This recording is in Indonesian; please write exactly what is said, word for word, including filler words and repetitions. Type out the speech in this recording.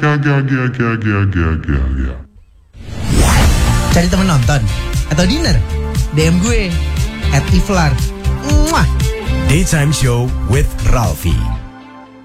Gak, gak, gak, gak, gak, gak, gak. Cari temen nonton atau dinner? D M gue at Iflar. Mwah. Daytime Show with Ralphie.